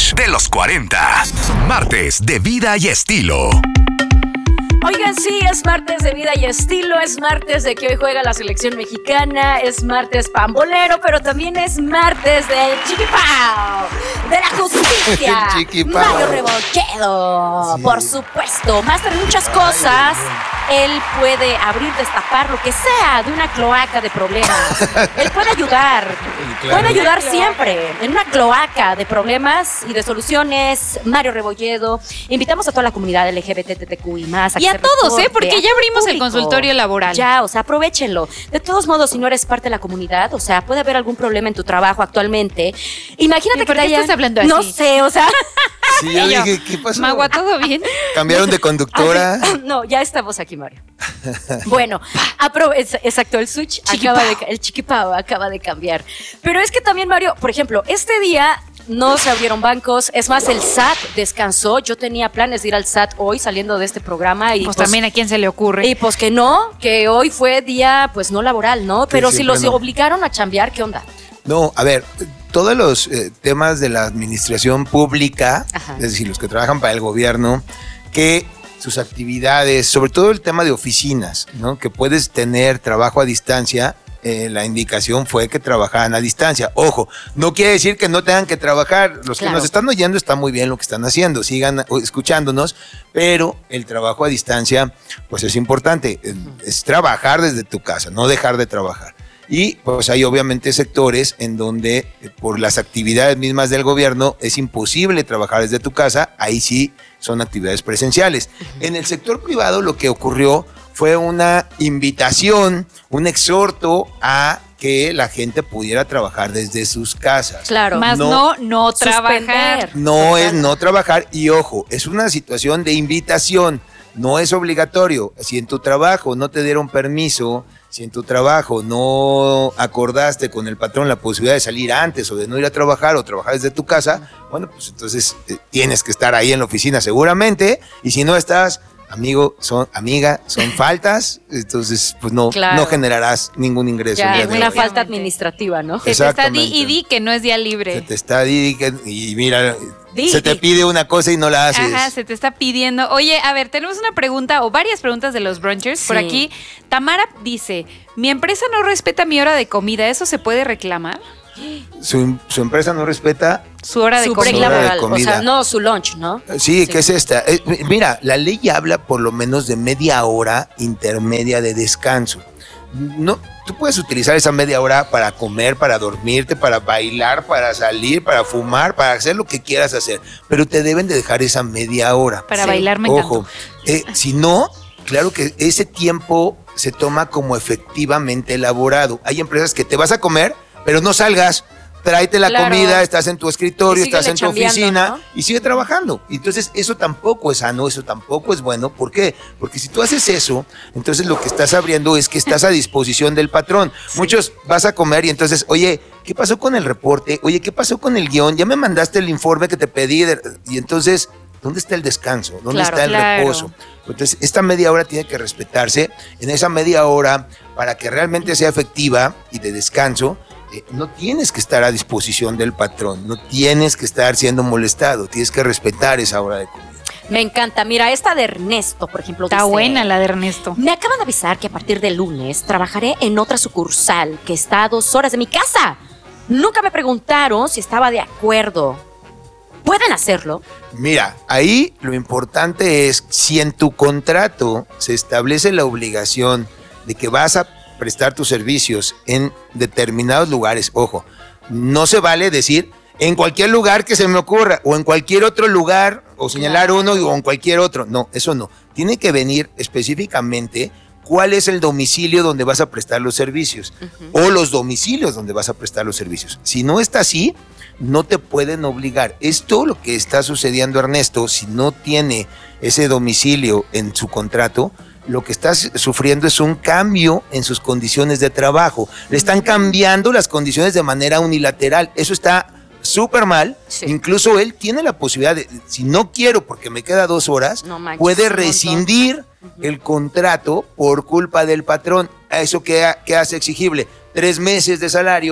brunch de los 40. Martes de vida y estilo. Oigan, sí, es martes de vida y estilo, es martes de que hoy juega la selección mexicana, es martes pambolero, pero también es martes de Chiquipao, de la justicia, Mario Rebolledo, sí. Por supuesto, Master, muchas cosas. Él puede abrir, destapar lo que sea de una cloaca de problemas. Él puede ayudar, puede ayudar siempre en una cloaca de problemas y de soluciones. Mario Rebolledo, invitamos a toda la comunidad LGBTTQ y más. Y a todos, porque ya abrimos el consultorio laboral. Ya, o sea, aprovechenlo. De todos modos, si no eres parte de la comunidad, o sea, puede haber algún problema en tu trabajo actualmente. Imagínate que te estás hablando así? No sé, o sea... Sí, yo dije, ¿qué pasó? Magua, ¿todo bien? ¿Cambiaron de conductora? No, ya estamos aquí, Mario. Bueno, exacto, el switch, el chiquipao acaba de cambiar. Pero es que también, Mario, por ejemplo, este día no se abrieron bancos. Es más, el SAT descansó. Yo tenía planes de ir al SAT hoy saliendo de este programa. Y pues también a quién se le ocurre. Y pues que no, que hoy fue día pues no laboral, ¿no? Pero si los obligaron a chambear, ¿qué onda? No, a ver, todos los temas de la administración pública, es decir, los que trabajan para el gobierno, que sus actividades, sobre todo el tema de oficinas, ¿no? Que puedes tener trabajo a distancia. La indicación fue que trabajaran a distancia. Ojo, no quiere decir que no tengan que trabajar. Los que nos están oyendo está muy bien lo que están haciendo, sigan escuchándonos, pero el trabajo a distancia pues es importante. Es trabajar desde tu casa, no dejar de trabajar. Y pues hay obviamente sectores en donde por las actividades mismas del gobierno es imposible trabajar desde tu casa, ahí sí son actividades presenciales. En el sector privado lo que ocurrió fue una invitación, un exhorto a que la gente pudiera trabajar desde sus casas. Claro. Más no trabajar. No es no trabajar y ojo, es una situación de invitación, no es obligatorio. Si en tu trabajo no te dieron permiso, si en tu trabajo no acordaste con el patrón la posibilidad de salir antes o de no ir a trabajar o trabajar desde tu casa, bueno, pues entonces tienes que estar ahí en la oficina seguramente, y si no estás, amigo, amiga, son faltas, entonces pues no generarás ningún ingreso. Ya, es una falta administrativa, ¿no? Se te está di que no es día libre. Se te está y mira, se te pide una cosa y no la haces. Ajá, se te está pidiendo. Oye, a ver, tenemos una pregunta o varias preguntas de los brunchers. Por aquí, Tamara dice, mi empresa no respeta mi hora de comida, ¿eso se puede reclamar? Su empresa no respeta su hora de comida. O sea, no su lunch, ¿no? Sí, ¿qué es esta? Mira, la ley habla por lo menos de media hora intermedia de descanso. No, tú puedes utilizar esa media hora para comer, para dormirte, para bailar, para salir, para fumar, para hacer lo que quieras hacer, pero te deben de dejar esa media hora. Para bailar me Ojo, si no, claro que ese tiempo se toma como efectivamente elaborado. Hay empresas que te vas a comer, pero no salgas, tráete la comida, estás en tu escritorio, estás en tu oficina, ¿no? Y sigue trabajando. Entonces eso tampoco es sano, eso tampoco es bueno. ¿Por qué? Porque si tú haces eso, entonces lo que estás abriendo es que estás a disposición del patrón. Muchos vas a comer y entonces, oye, ¿qué pasó con el reporte? Oye, ¿qué pasó con el guión? Ya me mandaste el informe que te pedí. Y entonces, ¿dónde está el descanso? ¿Dónde está el reposo? Entonces, esta media hora tiene que respetarse. En esa media hora, para que realmente sea efectiva y de descanso, no tienes que estar a disposición del patrón, no tienes que estar siendo molestado, tienes que respetar esa hora de comida. Me encanta. Mira, esta de Ernesto, por ejemplo. Está buena la de Ernesto. Me acaban de avisar que a partir del lunes trabajaré en otra sucursal que está a 2 horas de mi casa. Nunca me preguntaron si estaba de acuerdo. ¿Pueden hacerlo? Mira, ahí lo importante es si en tu contrato se establece la obligación de que vas a prestar tus servicios en determinados lugares. Ojo, no se vale decir en cualquier lugar que se me ocurra o en cualquier otro lugar o señalar uno o en cualquier otro. No, eso no. Tiene que venir específicamente cuál es el domicilio donde vas a prestar los servicios o los domicilios donde vas a prestar los servicios. Si no está así, no te pueden obligar. Esto lo que está sucediendo, Ernesto, si no tiene ese domicilio en su contrato, lo que estás sufriendo es un cambio en sus condiciones de trabajo. Le están cambiando las condiciones de manera unilateral. Eso está súper mal. Sí. Incluso él tiene la posibilidad de, si no quiero porque me queda 2 horas, puede rescindir el contrato por culpa del patrón. ¿A eso qué hace exigible? 3 meses de salario,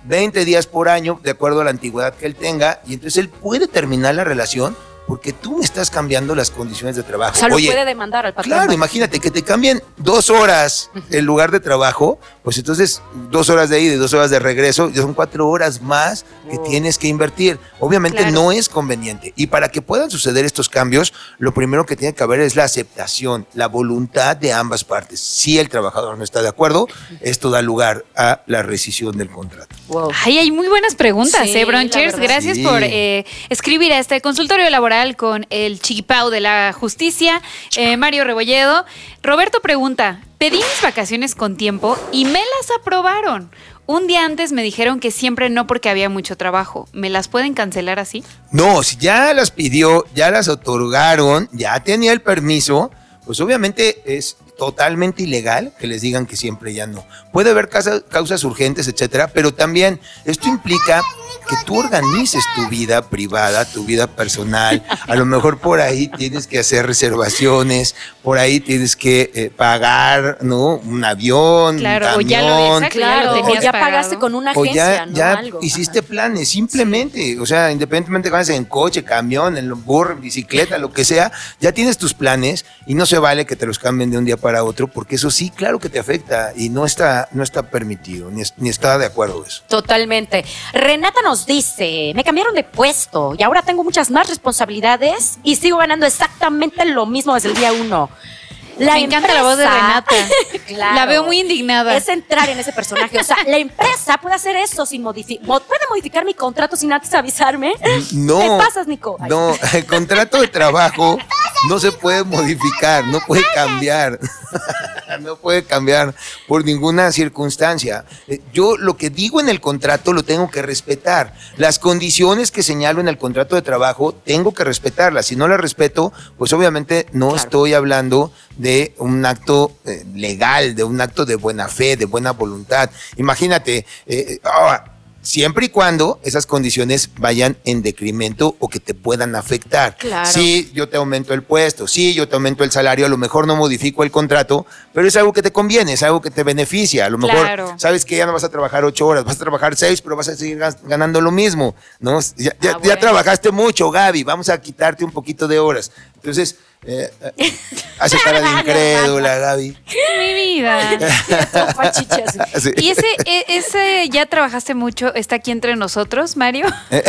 20 días por año, de acuerdo a la antigüedad que él tenga, y entonces él puede terminar la relación porque tú me estás cambiando las condiciones de trabajo. O sea, lo puede demandar al patrón. Claro, imagínate que te cambien 2 horas el lugar de trabajo, pues entonces 2 horas de ida y 2 horas de regreso, ya son 4 horas más que tienes que invertir. Obviamente no es conveniente. Y para que puedan suceder estos cambios, lo primero que tiene que haber es la aceptación, la voluntad de ambas partes. Si el trabajador no está de acuerdo, esto da lugar a la rescisión del contrato. Wow. Ay, hay muy buenas preguntas, Sí, Bronchers. la verdad. Gracias Sí. por escribir a este consultorio laboral con el Chiquipau de la Justicia, Mario Rebolledo. Roberto pregunta, pedí mis vacaciones con tiempo y me las aprobaron. Un día antes me dijeron que siempre no porque había mucho trabajo. ¿Me las pueden cancelar así? No, si ya las pidió, ya las otorgaron, ya tenía el permiso, pues obviamente es totalmente ilegal que les digan que siempre ya no. Puede haber causas urgentes, etcétera, pero también esto implica que tú organices tu vida privada, tu vida personal. A lo mejor por ahí tienes que hacer reservaciones, por ahí tienes que pagar, ¿no? Un avión, Claro, un o ya lo, camión. exacto, ya lo Claro, o tenías ya pagado. pagaste con una O agencia, ¿no? ya Algo. hiciste planes, simplemente, o sea, independientemente que vayas en coche, camión, en burro, en bicicleta, lo que sea, ya tienes tus planes y no se vale que te los cambien de un día para otro, porque eso sí, claro que te afecta y no está permitido, ni está de acuerdo eso. Totalmente. Renata nos dice, me cambiaron de puesto y ahora tengo muchas más responsabilidades y sigo ganando exactamente lo mismo desde el día 1. Me encanta la voz de Renata. Claro. La veo muy indignada. Es entrar en ese personaje. O sea, la empresa puede hacer eso sin puede modificar mi contrato sin antes avisarme. No. ¿Qué pasas, Nico? Ay. No, el contrato de trabajo no se puede modificar, no puede cambiar. No puede cambiar por ninguna circunstancia. Yo lo que digo en el contrato lo tengo que respetar. Las condiciones que señalo en el contrato de trabajo tengo que respetarlas. Si no las respeto, pues obviamente no estoy hablando de un acto legal, de un acto de buena fe, de buena voluntad. Imagínate, siempre y cuando esas condiciones vayan en decremento o que te puedan afectar. Claro. Sí, yo te aumento el puesto, sí, yo te aumento el salario, a lo mejor no modifico el contrato, pero es algo que te conviene, es algo que te beneficia. A lo mejor Claro. sabes que ya no vas a trabajar 8 horas, vas a trabajar 6, pero vas a seguir ganando lo mismo, ¿no? Ya bueno. trabajaste mucho, Gaby, vamos a quitarte un poquito de horas. Entonces, hace cara de incrédula, Gaby. Mi vida. Pachichas. Sí. ¿Y ese ya trabajaste mucho, está aquí entre nosotros, Mario?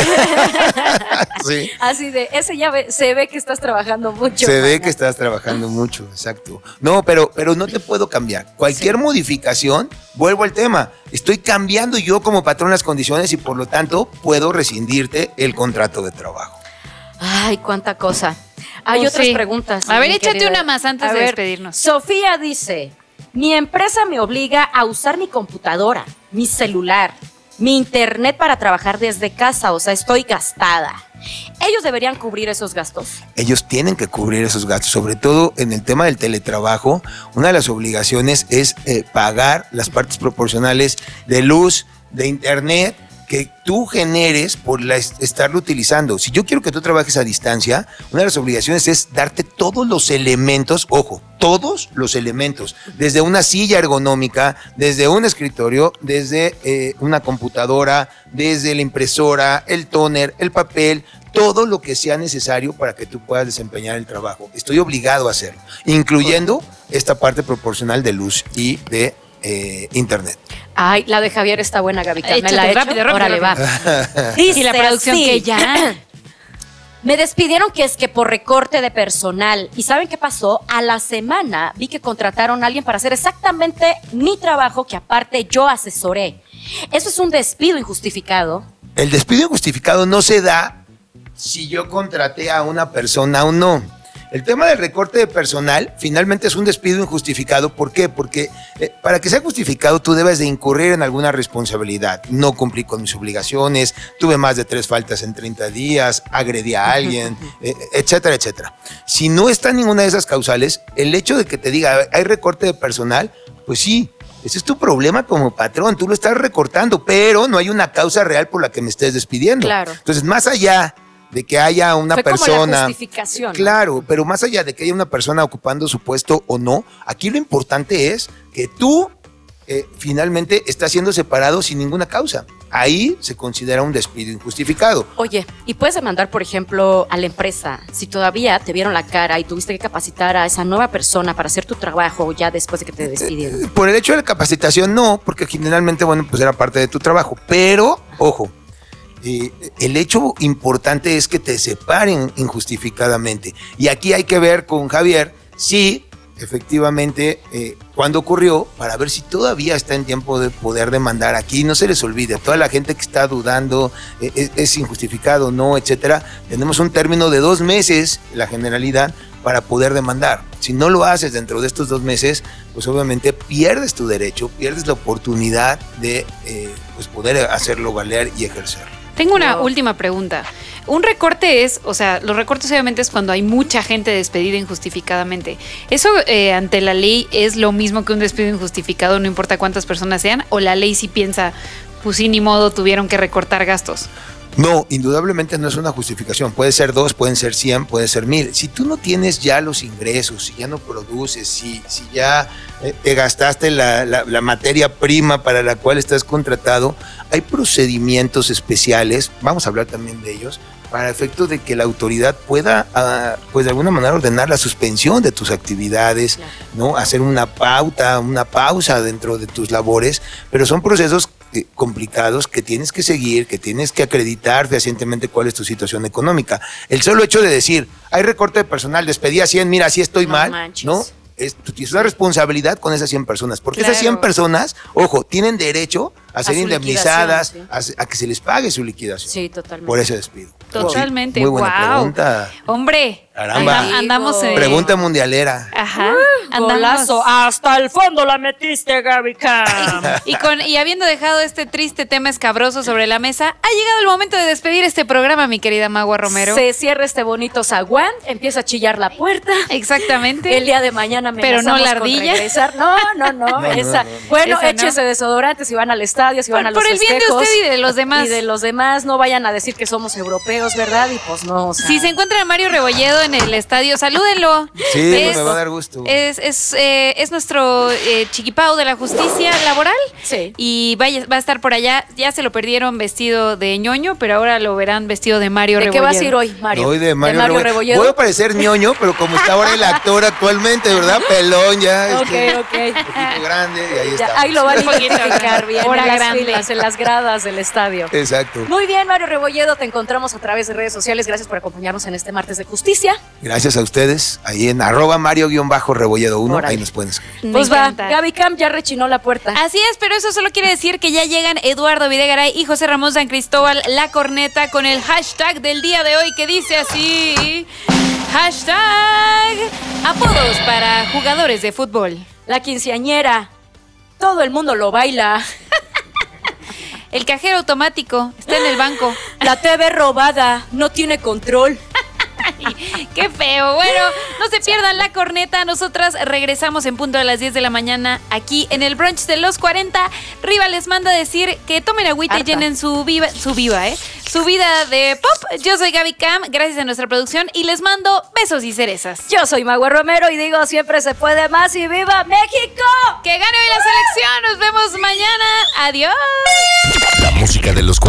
Sí. Así de, ese ya se ve que estás trabajando mucho. Se ve mana. que estás trabajando mucho, exacto. No, pero no te puedo cambiar. Cualquier modificación, vuelvo al tema, estoy cambiando yo como patrón las condiciones y por lo tanto puedo rescindirte el contrato de trabajo. Ay, cuánta cosa. Hay Pues otras sí. preguntas. A ver, mi échate querida. una más antes A de ver, despedirnos. Sofía dice, mi empresa me obliga a usar mi computadora, mi celular, mi internet para trabajar desde casa, o sea, estoy gastada. Ellos deberían cubrir esos gastos. Ellos tienen que cubrir esos gastos, sobre todo en el tema del teletrabajo. Una de las obligaciones es pagar las partes proporcionales de luz, de internet, que tú generes por estarlo utilizando. Si yo quiero que tú trabajes a distancia, una de las obligaciones es darte todos los elementos, ojo, todos los elementos, desde una silla ergonómica, desde un escritorio, desde una computadora, desde la impresora, el tóner, el papel, todo lo que sea necesario para que tú puedas desempeñar el trabajo. Estoy obligado a hacerlo, incluyendo esta parte proporcional de luz y de internet. Ay, la de Javier está buena, Gaby. ¿Me Échate, la he hecho? rápido, rápido, Órale, va. Dice Y la producción así. que ya. Me despidieron que es que por recorte de personal. ¿Y saben qué pasó? A la semana vi que contrataron a alguien para hacer exactamente mi trabajo que aparte yo asesoré. Eso es un despido injustificado. El despido injustificado no se da si yo contraté a una persona o no. El tema del recorte de personal finalmente es un despido injustificado. ¿Por qué? Porque para que sea justificado tú debes de incurrir en alguna responsabilidad. No cumplí con mis obligaciones, tuve más de 3 faltas en 30 días, agredí a alguien, etcétera, etcétera. Si no está ninguna de esas causales, el hecho de que te diga hay recorte de personal, pues sí, ese es tu problema como patrón, tú lo estás recortando, pero no hay una causa real por la que me estés despidiendo. Claro. Entonces, más allá de que haya una Fue persona... como la justificación. Claro, pero más allá de que haya una persona ocupando su puesto o no, aquí lo importante es que tú finalmente está siendo separado sin ninguna causa. Ahí se considera un despido injustificado. Oye, ¿y puedes demandar, por ejemplo, a la empresa si todavía te vieron la cara y tuviste que capacitar a esa nueva persona para hacer tu trabajo ya después de que te despidieron? Por el hecho de la capacitación no, porque generalmente, bueno, pues era parte de tu trabajo. Pero, ojo, el hecho importante es que te separen injustificadamente. Y aquí hay que ver con Javier si efectivamente cuándo ocurrió, para ver si todavía está en tiempo de poder demandar. Aquí no se les olvide, a toda la gente que está dudando, es injustificado, no, etcétera, tenemos un término de 2 meses, la generalidad, para poder demandar. Si no lo haces dentro de estos 2 meses, pues obviamente pierdes tu derecho, pierdes la oportunidad de pues poder hacerlo valer y ejercer. Tengo una última pregunta. Un recorte es, o sea, los recortes obviamente es cuando hay mucha gente despedida injustificadamente. ¿Eso ante la ley es lo mismo que un despido injustificado, no importa cuántas personas sean? ¿O la ley sí piensa, pues sí, ni modo, tuvieron que recortar gastos? No, indudablemente no es una justificación. Puede ser 2, pueden ser 100, puede ser 1000. Si tú no tienes ya los ingresos, si ya no produces, si ya te gastaste la materia prima para la cual estás contratado, hay procedimientos especiales, vamos a hablar también de ellos, para efecto de que la autoridad pueda, pues de alguna manera ordenar la suspensión de tus actividades, claro, ¿no? Hacer una pausa dentro de tus labores, pero son procesos complicados que tienes que seguir, que tienes que acreditar fehacientemente cuál es tu situación económica. El solo hecho de decir, hay recorte de personal, despedí a 100, mira, así estoy mal, manches, ¿no? Tú tienes una responsabilidad con esas 100 personas, porque claro, esas 100 personas, ojo, tienen derecho a ser indemnizadas, sí, a que se les pague su liquidación. Sí, totalmente. Por ese despido. Totalmente, muy buena pregunta. Hombre, caramba, andamos pregunta mundialera. Ajá. Golazo, hasta el fondo la metiste, Gaby Cam. Y habiendo dejado este triste tema escabroso sobre la mesa, ha llegado el momento de despedir este programa, mi querida Magua Romero. Se cierra este bonito zaguán, empieza a chillar la puerta. Exactamente. El día de mañana me pero no la ardilla. No. Bueno, esa échese desodorante si van al estadio, si van a los festejos. Por el bien de usted y de los demás. Y de los demás, no vayan a decir que somos europeos, ¿verdad? Y pues no, o sea. Si se encuentra Mario Rebolledo en el estadio, salúdenlo. Sí, me va a dar gusto. Es nuestro chiquipao de la justicia laboral. Sí. Y va a estar por allá. Ya se lo perdieron vestido de ñoño, pero ahora lo verán vestido de Mario Rebolledo. ¿De qué vas a ir hoy, Mario? Hoy de Mario Rebolledo. Puedo parecer ñoño, pero como está ahora el actor actualmente, ¿verdad? Pelón ya. Ok. Un poquito grande y ahí está. Ahí lo van a identificar bien en las gradas del estadio. Exacto. Muy bien, Mario Rebolledo, te encontramos a través de redes sociales. Gracias por acompañarnos en este martes de justicia. Gracias a ustedes. Ahí en @Mario_Rebolledo1, ahí nos pueden escribir. Pues va, Gaby Cam ya rechinó la puerta. Así es, pero eso solo quiere decir que ya llegan Eduardo Videgaray y José Ramón San Cristóbal, la corneta, con el hashtag del día de hoy que dice así: hashtag apodos para jugadores de fútbol. La quinceañera, todo el mundo lo baila. El cajero automático está en el banco. La TV robada, no tiene control. Qué feo. Bueno, no se pierdan la corneta. Nosotras regresamos en punto a las 10 de la mañana aquí en el brunch de los 40. Riva les manda a decir que tomen agüita y llenen su vida de pop. Yo soy Gaby Cam, gracias a nuestra producción, y les mando besos y cerezas. Yo soy Magua Romero y digo, siempre se puede más y ¡viva México! ¡Que gane hoy la selección! Nos vemos mañana. Adiós. La música de los